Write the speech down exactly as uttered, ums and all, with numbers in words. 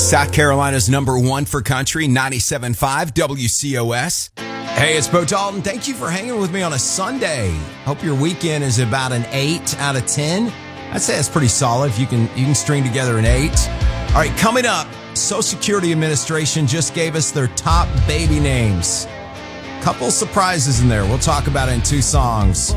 South Carolina's number one for country, ninety-seven point five W C O S. Hey, it's Bo Dalton. Thank you for hanging with me on a Sunday. Hope your weekend is about an eight out of ten. I'd say that's pretty solid if you can, you can string together an eight. All right, coming up, Social Security Administration just gave us their top baby names. Couple surprises in there. We'll talk about it in two songs.